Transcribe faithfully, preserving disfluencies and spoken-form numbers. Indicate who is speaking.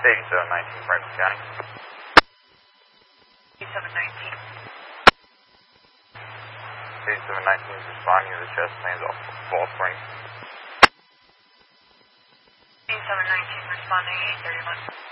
Speaker 1: eighty-seven nineteen, Franklin County.
Speaker 2: eighty-seven nineteen.
Speaker 1: eighty-seven nineteen is responding to the chest planes off Ball Springs.
Speaker 2: eighty-seven nineteen responding eight thirty-one.